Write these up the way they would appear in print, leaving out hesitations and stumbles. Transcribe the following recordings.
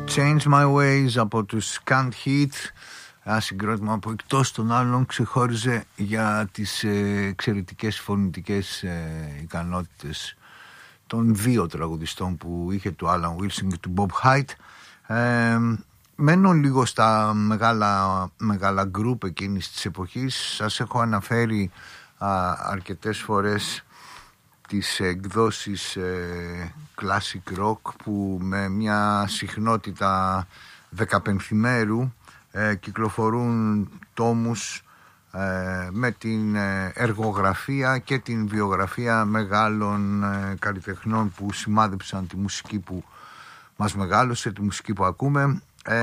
Change My Ways από τους Can't Hit, ένα συγκρότημα που εκτός των άλλων ξεχώριζε για τις εξαιρετικές φωνητικές ικανότητες των δύο τραγουδιστών που είχε, του Alan Wilson και του Bob Haidt. Μένω λίγο στα μεγάλα γκρουπ εκείνης της εποχής. Σας έχω αναφέρει αρκετές φορές τις εκδόσεις classic rock που με μια συχνότητα 15 κυκλοφορούν τόμους με την εργογραφία και την βιογραφία μεγάλων καλλιτεχνών που σημάδεψαν τη μουσική που μας μεγάλωσε, τη μουσική που ακούμε.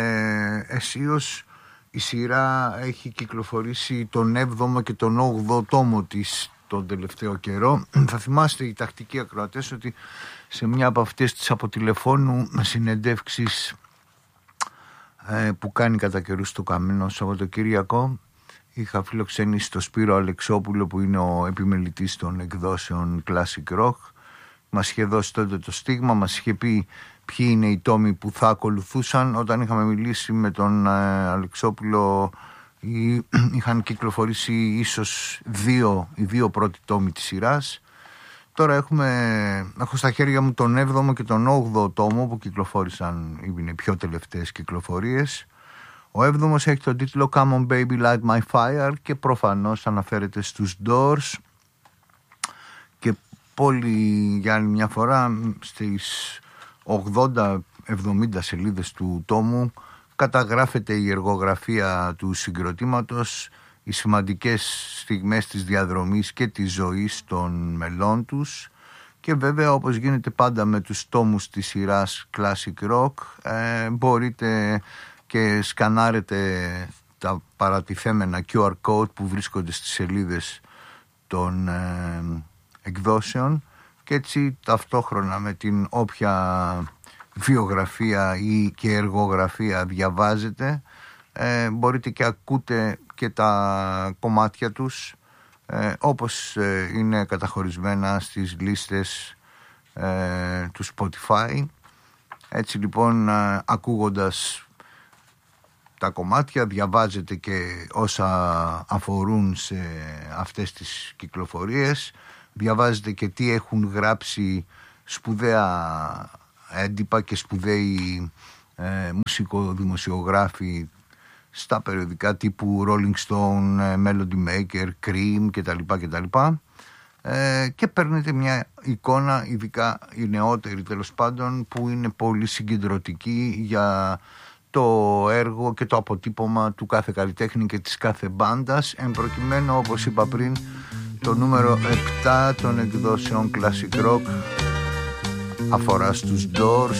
Αισίως η σειρά έχει κυκλοφορήσει τον 7ο και τον 8ο τόμο της τον τελευταίο καιρό. Θα θυμάστε οι τακτικοί ακροατές ότι σε μια από αυτές τις αποτηλεφώνου συνεντεύξεις που κάνει κατά καιρούς το Καμένο Σαββατοκύριακο είχα φιλοξενήσει τον Σπύρο Αλεξόπουλο, που είναι ο επιμελητής των εκδόσεων Classic Rock. Μας είχε δώσει τότε το στίγμα, μας είχε πει ποιοι είναι οι τόμοι που θα ακολουθούσαν. Όταν είχαμε μιλήσει με τον Αλεξόπουλο είχαν κυκλοφορήσει ίσως οι δύο πρώτοι τόμοι της σειράς. Τώρα έχω στα χέρια μου τον 7ο και τον 8ο τόμο που κυκλοφόρησαν, είναι οι πιο τελευταίες κυκλοφορίες. Ο 7ος έχει τον τίτλο Come on baby light my fire και προφανώς αναφέρεται στους Doors. Και πολύ για άλλη μια φορά στις 80-70 σελίδες του τόμου καταγράφεται η εργογραφία του συγκροτήματος, οι σημαντικές στιγμές της διαδρομής και της ζωής των μελών τους, και βέβαια, όπως γίνεται πάντα με τους τόμους της σειράς Classic Rock, μπορείτε και σκανάρετε τα παρατηθέμενα QR code που βρίσκονται στις σελίδες των εκδόσεων, και έτσι ταυτόχρονα με την όποια βιογραφία ή και εργογραφία διαβάζετε, μπορείτε και ακούτε και τα κομμάτια τους όπως είναι καταχωρισμένα στις λίστες του Spotify. Έτσι λοιπόν, ακούγοντας τα κομμάτια διαβάζετε και όσα αφορούν σε αυτές τις κυκλοφορίες, διαβάζετε και τι έχουν γράψει σπουδαία έντυπα και σπουδαίοι μουσικοδημοσιογράφοι στα περιοδικά τύπου Rolling Stone, Melody Maker, Cream κτλ. Και παίρνετε μια εικόνα, ειδικά οι νεότεροι τέλος πάντων, που είναι πολύ συγκεντρωτική για το έργο και το αποτύπωμα του κάθε καλλιτέχνη και της κάθε μπάντας. Εν προκειμένου, όπως είπα πριν, το νούμερο 7 των εκδόσεων Classic Rock αφορά στους Doors,